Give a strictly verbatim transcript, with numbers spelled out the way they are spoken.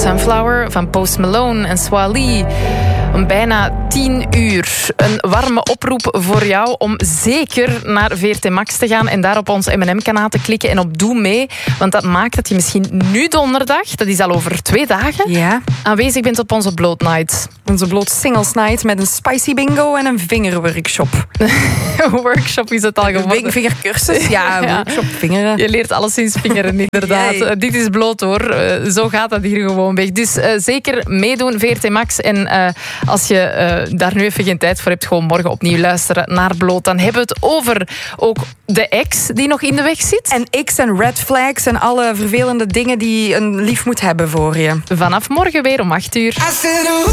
Sunflower van Post Malone en Swali. Om bijna tien uur. Een warme oproep voor jou om zeker naar V R T Max te gaan en daar op ons M en M-kanaal te klikken en op Doe Mee. Want dat maakt dat je misschien nu donderdag, dat is al over twee dagen, ja. aanwezig bent op onze Bloot Night. Onze Bloot Singles Night met een spicy bingo en een vingerworkshop. Workshop is het al geworden. Vingercursus? Ja, ja, workshop vingeren. Je leert alleszins vingeren, inderdaad. Uh, dit is Bloot, hoor. Uh, zo gaat dat hier gewoon weg. Dus uh, zeker meedoen, V R T Max. En uh, als je uh, daar nu even geen tijd voor hebt, gewoon morgen opnieuw luisteren naar Bloot. Dan hebben we het over ook de ex die nog in de weg zit. En X en red flags en alle vervelende dingen die een lief moet hebben voor je. Vanaf morgen weer om acht uur.